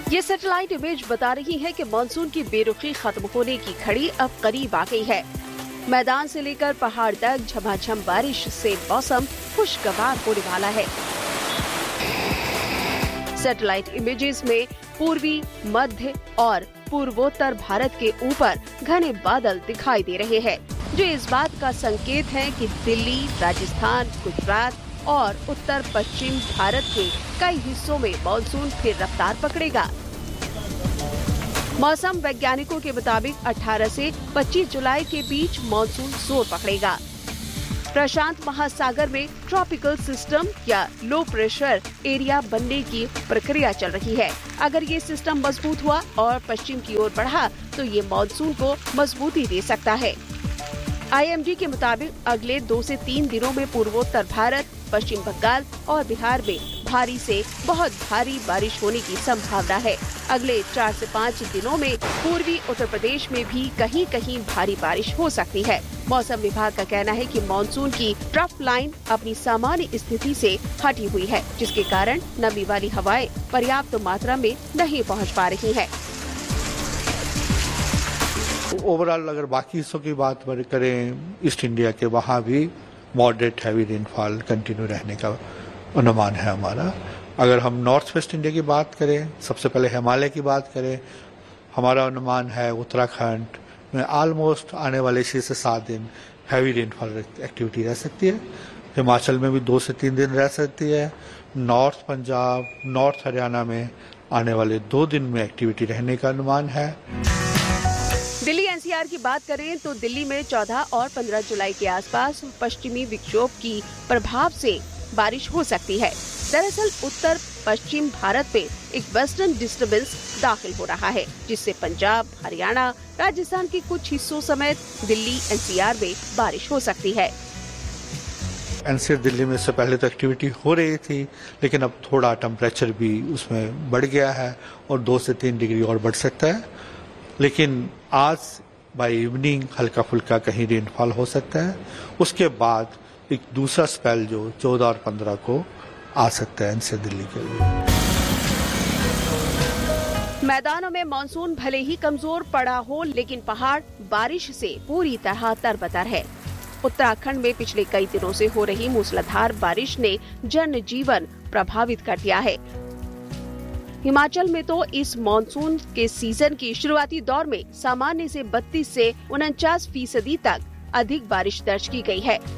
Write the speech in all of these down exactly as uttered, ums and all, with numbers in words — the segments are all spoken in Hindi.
ये सैटेलाइट इमेज बता रही है कि मानसून की बेरुखी खत्म होने की घड़ी अब करीब आ गई है। मैदान से लेकर पहाड़ तक झमाझम बारिश से मौसम खुशगवार होने वाला है। सैटेलाइट इमेजेस में पूर्वी, मध्य और पूर्वोत्तर भारत के ऊपर घने बादल दिखाई दे रहे हैं, जो इस बात का संकेत है कि दिल्ली, राजस्थान, गुजरात और उत्तर पश्चिम भारत के कई हिस्सों में मानसून फिर रफ्तार पकड़ेगा। मौसम वैज्ञानिकों के मुताबिक अठारह से पच्चीस जुलाई के बीच मानसून जोर पकड़ेगा। प्रशांत महासागर में ट्रॉपिकल सिस्टम या लो प्रेशर एरिया बनने की प्रक्रिया चल रही है। अगर ये सिस्टम मजबूत हुआ और पश्चिम की ओर बढ़ा तो ये मानसून को मजबूती दे सकता है। आई एम डी के मुताबिक अगले दो से तीन दिनों में पूर्वोत्तर भारत, पश्चिम बंगाल और बिहार में भारी से बहुत भारी बारिश होने की संभावना है। अगले चार से पाँच दिनों में पूर्वी उत्तर प्रदेश में भी कहीं कहीं भारी बारिश हो सकती है। मौसम विभाग का कहना है कि मानसून की ट्रफ लाइन अपनी सामान्य स्थिति से हटी हुई है, जिसके कारण नमी वाली हवाएं पर्याप्त मात्रा में नहीं पहुंच पा रही हैं। ओवरऑल अगर बाकी हिस्सों की बात करें ईस्ट इंडिया के, वहाँ भी मॉडरेट हैवी रेनफॉल कंटिन्यू रहने का अनुमान है हमारा। अगर हम नॉर्थ वेस्ट इंडिया की बात करें, सबसे पहले हिमालय की बात करें, हमारा अनुमान है उत्तराखंड में ऑलमोस्ट आने वाले छह से सात दिन हैवी रेनफॉल एक्टिविटी रह सकती है। हिमाचल में भी दो से तीन दिन रह सकती है। नॉर्थ पंजाब, नॉर्थ हरियाणा में आने वाले दो दिन में एक्टिविटी रहने का अनुमान है। दिल्ली एन सी आर की बात करें तो दिल्ली में चौदह और पंद्रह जुलाई के आसपास पश्चिमी विक्षोभ की प्रभाव से बारिश हो सकती है। दरअसल उत्तर पश्चिम भारत में एक वेस्टर्न डिस्टर्बेंस दाखिल हो रहा है, जिससे पंजाब, हरियाणा, राजस्थान के कुछ हिस्सों समेत दिल्ली एन सी आर में बारिश हो सकती है। एन सी आर दिल्ली में इससे पहले तो एक्टिविटी हो रही थी, लेकिन अब थोड़ा टेम्परेचर भी उसमें बढ़ गया है और दो से तीन डिग्री और बढ़ सकता है। लेकिन आज बाय इवनिंग हल्का फुल्का कहीं रेनफॉल हो सकता है। उसके बाद एक दूसरा स्पेल जो चौदह और पंद्रह को आ सकता है एनसीआर दिल्ली के लिए। मैदानों में मानसून भले ही कमजोर पड़ा हो, लेकिन पहाड़ बारिश से पूरी तरह तरबतर है। उत्तराखंड में पिछले कई दिनों से हो रही मूसलाधार बारिश ने जनजीवन प्रभावित कर दिया है। हिमाचल में तो इस मानसून के सीजन की शुरुआती दौर में सामान्य से बत्तीस से उनचास फीसदी तक अधिक बारिश दर्ज की गई है।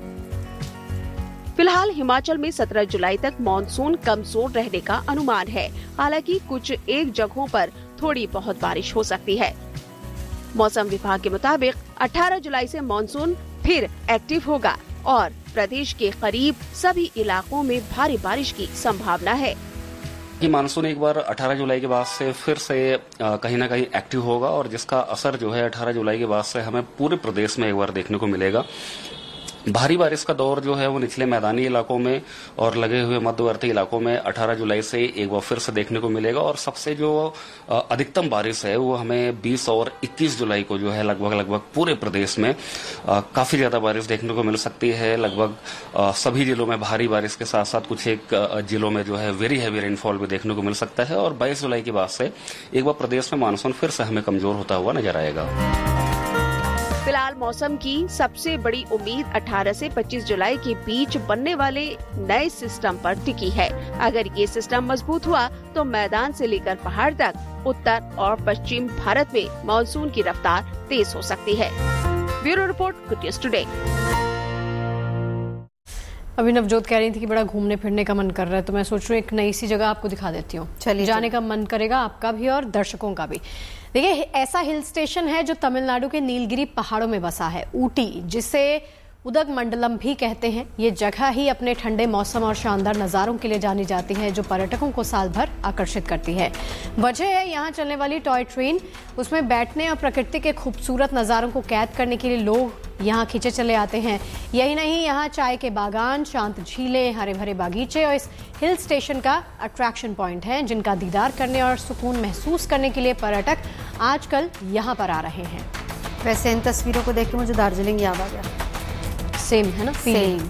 फिलहाल हिमाचल में सत्रह जुलाई तक मानसून कमजोर रहने का अनुमान है। हालांकि कुछ एक जगहों पर थोड़ी बहुत बारिश हो सकती है। मौसम विभाग के मुताबिक अठारह जुलाई से मानसून फिर एक्टिव होगा और प्रदेश के करीब सभी इलाकों में भारी बारिश की संभावना है। ये मानसून एक बार अठारह जुलाई के बाद से फिर से कहीं ना कहीं एक्टिव होगा और जिसका असर जो है अठारह जुलाई के बाद से हमें पूरे प्रदेश में एक बार देखने को मिलेगा। भारी बारिश का दौर जो है वो निचले मैदानी इलाकों में और लगे हुए मध्यवर्ती इलाकों में अठारह जुलाई से एक बार फिर से देखने को मिलेगा और सबसे जो अधिकतम बारिश है वो हमें बीस और इक्कीस जुलाई को जो है लगभग लगभग पूरे प्रदेश में काफी ज्यादा बारिश देखने को मिल सकती है। लगभग सभी जिलों में भारी बारिश के साथ साथ कुछ एक जिलों में जो है वेरी हैवी रेनफॉल भी देखने को मिल सकता है और बाईस जुलाई के बाद से एक बार प्रदेश में मानसून फिर से हमें कमजोर होता हुआ नजर आएगा। फिलहाल मौसम की सबसे बड़ी उम्मीद अठारह से पच्चीस जुलाई के बीच बनने वाले नए सिस्टम पर टिकी है। अगर ये सिस्टम मजबूत हुआ तो मैदान से लेकर पहाड़ तक उत्तर और पश्चिम भारत में मानसून की रफ्तार तेज हो सकती है। Bureau report, good news today. अभी नवजोत कह रही थी कि बड़ा घूमने फिरने का मन कर रहा है, तो मैं सोच रही हूँ एक नई सी जगह आपको दिखा देती हूँ। चलिए, जाने का मन करेगा आपका भी और दर्शकों का भी। देखिए, ऐसा हिल स्टेशन है जो तमिलनाडु के नीलगिरी पहाड़ों में बसा है, ऊटी, जिसे उदगमंडलम भी कहते हैं। ये जगह ही अपने ठंडे मौसम और शानदार नज़ारों के लिए जानी जाती है, जो पर्यटकों को साल भर आकर्षित करती है। वजह है यहाँ चलने वाली टॉय ट्रेन। उसमें बैठने और प्रकृति के खूबसूरत नज़ारों को कैद करने के लिए लोग यहाँ खींचे चले आते हैं। यही नहीं, यहाँ चाय के बागान, शांत झीलें, हरे भरे बागीचे और इस हिल स्टेशन का अट्रैक्शन पॉइंट है, जिनका दीदार करने और सुकून महसूस करने के लिए पर्यटक आजकल यहाँ पर आ रहे हैं। वैसे इन तस्वीरों को देख के मुझे दार्जिलिंग याद आ गया। सेम है ना फीलिंग।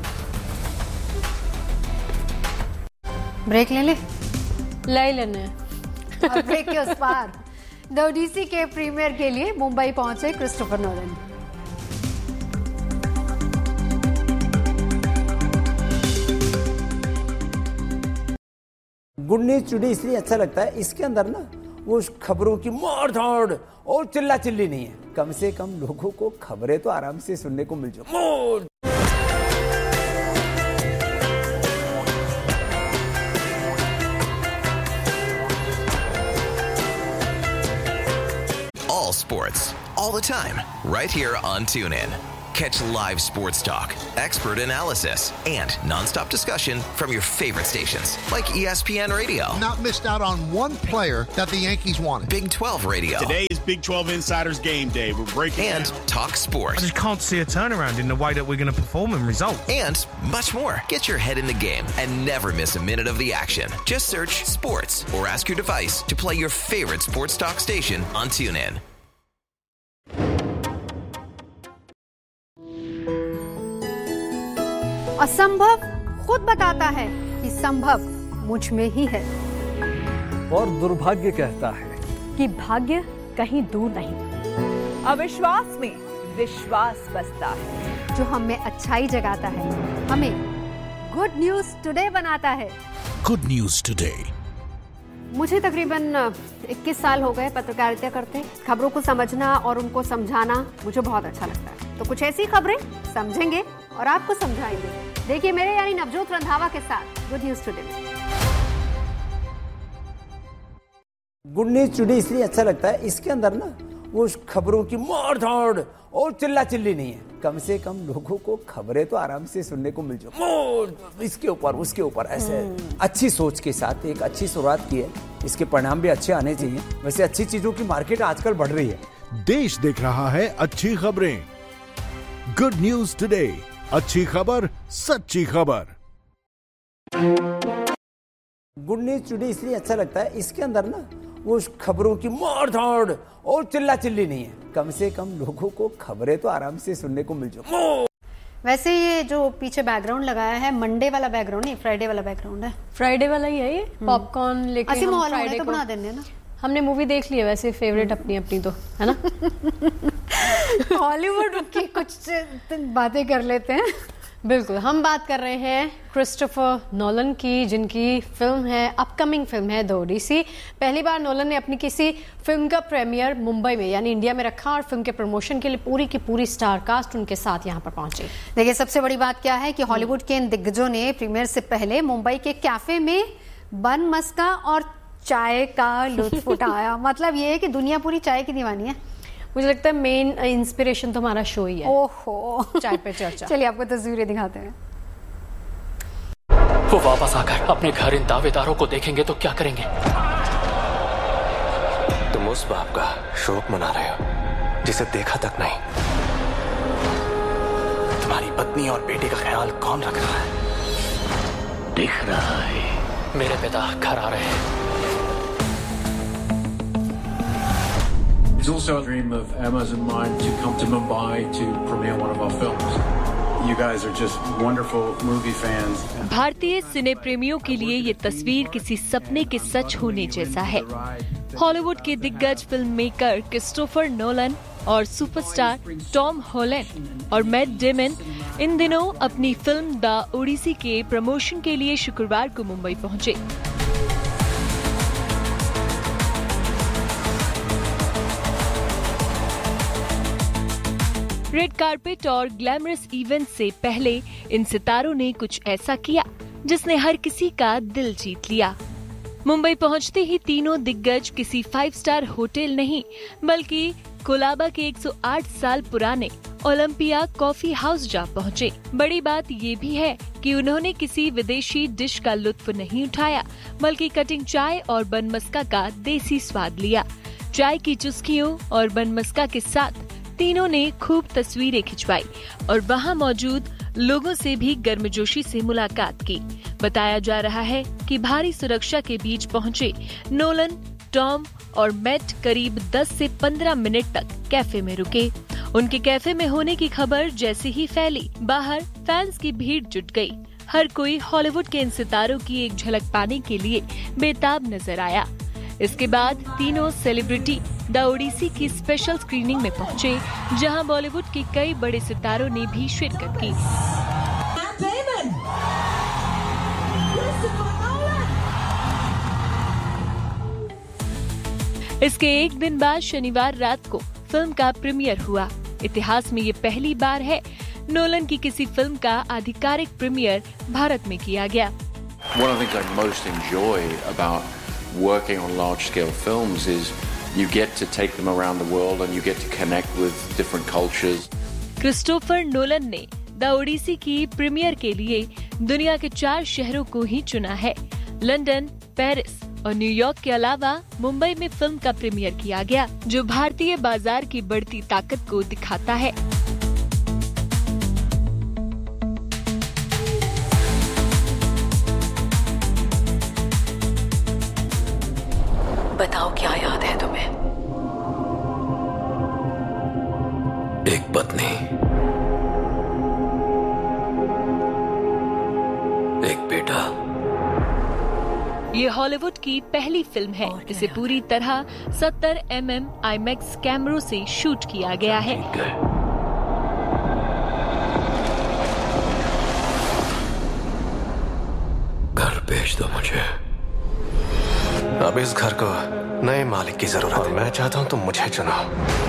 ब्रेक ले ले ले लेने और ब्रेक के उस पार द ओडिसी के प्रीमियर के लिए मुंबई पहुंचे Christopher Nolan. Good news today इसलिए अच्छा लगता है, इसके अंदर ना वो खबरों की मार धाड़ और चिल्ला चिल्ली नहीं है। कम से कम लोगों को खबरें तो आराम से सुनने को मिल जाए। All sports, all the time, right here on TuneIn. Catch live sports talk, expert analysis, and nonstop discussion from your favorite stations like E S P N Radio. Not missed out on one player that the Yankees wanted. Big twelve Radio. Today is Big twelve Insiders Game Day. We're breaking and down. Talk Sport. I just can't see a turnaround in the way that we're going to perform and result. And much more. Get your head in the game and never miss a minute of the action. Just search Sports or ask your device to play your favorite sports talk station on TuneIn. असंभव खुद बताता है कि संभव मुझ में ही है, और दुर्भाग्य कहता है कि भाग्य कहीं दूर नहीं। अविश्वास में विश्वास बसता है। जो हम में अच्छाई जगाता है, हमें गुड न्यूज टुडे बनाता है। Good news today. मुझे तकरीबन इक्कीस साल हो गए पत्रकारिता करते। खबरों को समझना और उनको समझाना मुझे बहुत अच्छा लगता है। तो कुछ ऐसी खबरें समझेंगे और आपको समझाएंगे। देखिए मेरे यानी नवजोत रंधावा के साथ good news today. Good news today इसलिए अच्छा लगता है, इसके अंदर ना वो खबरों की मार धाड़ और चिल्ला चिल्ली नहीं है। कम से कम लोगों को खबरें तो आराम से सुनने को मिल जाए। इसके ऊपर उसके ऊपर ऐसे अच्छी सोच के साथ एक अच्छी शुरुआत की है, इसके परिणाम भी अच्छे आने चाहिए। वैसे अच्छी चीजों की मार्केट आजकल बढ़ रही है। देश देख रहा है अच्छी खबरें। गुड न्यूज टुडे, अच्छी खबर सच्ची खबर। गुड न्यूज टुडे इसलिए अच्छा लगता है, इसके अंदर ना वो खबरों की मार धाड़ और चिल्ला चिल्ली नहीं है। कम से कम लोगों को खबरें तो आराम से सुनने को मिल जाए। वैसे ये जो पीछे बैकग्राउंड लगाया है मंडे वाला बैकग्राउंड नहीं, फ्राइडे वाला बैकग्राउंड है। फ्राइडे वाला ही है ये। पॉपकॉर्न लेके ऐसे हम माहौल फ्राइडे तो को बना देने ना। हमने मूवी देख ली है वैसे, फेवरेट अपनी अपनी तो है ना। हॉलीवुड की कुछ बातें कर लेते हैं। बिल्कुल, हम बात कर रहे हैं क्रिस्टोफर नोलन की, जिनकी फिल्म है, अपकमिंग फिल्म है द ओडिसी। पहली बार नोलन ने अपनी किसी फिल्म का प्रीमियर मुंबई में यानी इंडिया में रखा और फिल्म के प्रमोशन के लिए पूरी की पूरी स्टार कास्ट उनके साथ यहाँ पर पहुंची। देखिए सबसे बड़ी बात क्या है कि हॉलीवुड के इन दिग्गजों ने प्रीमियर से पहले मुंबई के कैफे में बन मस्का और चाय का लुत्फ उठाया। मतलब ये है कि दुनिया पूरी चाय की दीवानी है। मुझे लगता है मेन इंस्पिरेशन तो हमारा शो ही है। ओहो, चाय पे चर्चा। चलिए आपको तस्वीरें दिखाते हैं। वो वापस आकर अपने घर इन दावेदारों को देखेंगे तो क्या करेंगे? तुम उस बाप का शोक मना रहे हो जिसे देखा तक नहीं। तुम्हारी पत्नी और बेटे का ख्याल कौन रख रहा है? दिख रहा है। मेरे पिता घर आ रहे हैं। It's also a dream of Emma's and mine to come to Mumbai to premiere one of our films. You guys are just wonderful movie fans. भारतीय सिने प्रेमियों के लिए ये तस्वीर किसी सपने के सच होने जैसा है। हॉलीवुड के दिग्गज फिल्म मेकर क्रिस्टोफर नोलन और सुपरस्टार टॉम हॉलैंड और मैट डेमन इन दिनों अपनी फिल्म द ओडिसी के प्रमोशन के लिए शुक्रवार को मुंबई पहुंचे। रेड कार्पेट और ग्लैमरस इवेंट से पहले इन सितारों ने कुछ ऐसा किया जिसने हर किसी का दिल जीत लिया। मुंबई पहुंचते ही तीनों दिग्गज किसी फाइव स्टार होटल नहीं बल्कि कोलाबा के एक सौ आठ साल पुराने ओलंपिया कॉफी हाउस जा पहुंचे। बड़ी बात ये भी है कि उन्होंने किसी विदेशी डिश का लुत्फ नहीं उठाया बल्कि कटिंग चाय और बनमस्का का देसी स्वाद लिया। चाय की चुस्कियों और बनमस्का के साथ तीनों ने खूब तस्वीरें खिंचवाई और वहां मौजूद लोगों से भी गर्मजोशी से मुलाकात की। बताया जा रहा है कि भारी सुरक्षा के बीच पहुंचे नोलन, टॉम और मैट करीब दस से पंद्रह मिनट तक कैफे में रुके। उनके कैफे में होने की खबर जैसे ही फैली, बाहर फैंस की भीड़ जुट गई। हर कोई हॉलीवुड के इन सितारों की एक झलक पाने के लिए बेताब नजर आया। इसके बाद तीनों सेलिब्रिटी द ओडिसी की स्पेशल स्क्रीनिंग में पहुंचे, जहां बॉलीवुड के कई बड़े सितारों ने भी शिरकत की। इसके एक दिन बाद शनिवार रात को फिल्म का प्रीमियर हुआ। इतिहास में ये पहली बार है नोलन की किसी फिल्म का आधिकारिक प्रीमियर भारत में किया गया। One of the things I most enjoy about working on large-scale films is you get to take them around the world and you get to connect with different cultures. Christopher Nolan ने द ओडिसी की प्रीमियर के लिए दुनिया के चार शहरों को ही चुना है। लंदन, पेरिस और न्यूयॉर्क के अलावा मुंबई में फिल्म का प्रीमियर किया गया, जो भारतीय बाजार की बढ़ती ताकत को दिखाता है। बताओ क्या याद है तुम्हें? एक पत्नी, एक बेटा। ये हॉलीवुड की पहली फिल्म है। इसे पूरी तरह सत्तर एम एम आईमैक्स कैमरों से शूट किया गया है। घर भेज दो मुझे। अब इस घर को नए मालिक की जरूरत है। मैं चाहता हूं तुम मुझे चुनो।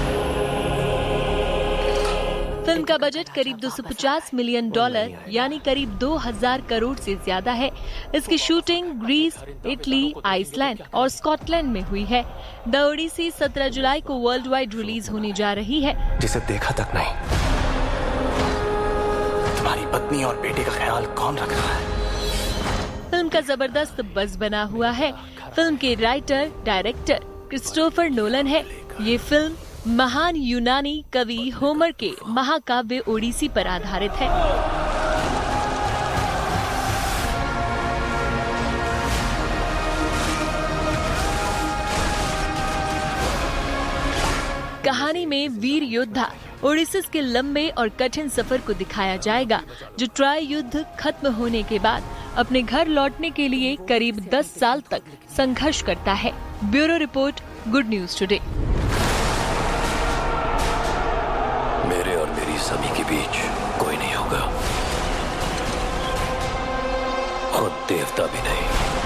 फिल्म का बजट करीब दो सौ पचास मिलियन डॉलर यानी करीब दो हज़ार करोड़ से ज्यादा है। इसकी शूटिंग ग्रीस, इटली, आइसलैंड और स्कॉटलैंड में हुई है। द ओडिसी सत्रह जुलाई को वर्ल्ड वाइड रिलीज होने जा रही है। जिसे देखा तक नहीं, तुम्हारी पत्नी और बेटे का ख्याल कौन रख रहा है? फिल्म का जबरदस्त बज़ बना हुआ है। फिल्म के राइटर डायरेक्टर क्रिस्टोफर नोलन है। ये फिल्म महान यूनानी कवि होमर के महाकाव्य ओडिसी पर आधारित है। कहानी में वीर योद्धा ओडिसिस के लंबे और कठिन सफर को दिखाया जाएगा, जो ट्रॉय युद्ध खत्म होने के बाद अपने घर लौटने के लिए करीब दस साल तक संघर्ष करता है। Bureau report, good news today. मेरे और मेरी समी के बीच कोई नहीं होगा, खुद देवता भी नहीं।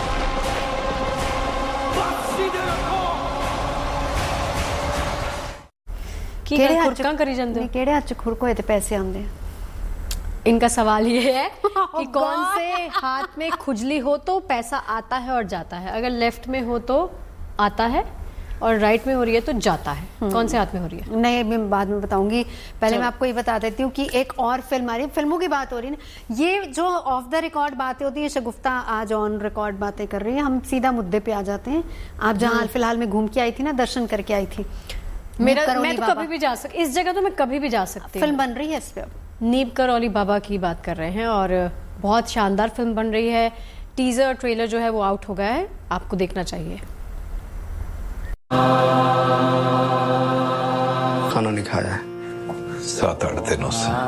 केड़े हथ करी जांदे केड़े हथ खुरक होए ते पैसे आंदे? इनका सवाल ये है कि कौन से हाथ में खुजली हो तो पैसा आता है और जाता है। अगर लेफ्ट में हो तो आता है और राइट में हो रही है तो जाता है। कौन से हाथ में हो रही है? नहीं, मैं बाद में बताऊंगी। पहले मैं आपको ये बता देती हूँ कि एक और फिल्म आ रही है। फिल्मों की बात हो रही है ना, ये जो ऑफ द रिकॉर्ड बातें होती है, शगुफ्ता आज ऑन रिकॉर्ड बातें कर रही है। हम सीधा मुद्दे पे आ जाते हैं। आप जहाँ फिलहाल में घूम के आई थी ना, दर्शन करके आई थी। मेरा मैं तो कभी भी जा सकती, इस जगह तो मैं कभी भी जा सकती हूँ। फिल्म बन रही है इस पे अब। नीब करौली बाबा की बात कर रहे हैं और बहुत शानदार फिल्म बन रही है। टीजर ट्रेलर जो है वो आउट हो गया है, आपको देखना चाहिए। खाना नहीं खाया है सात आठ दिनों से।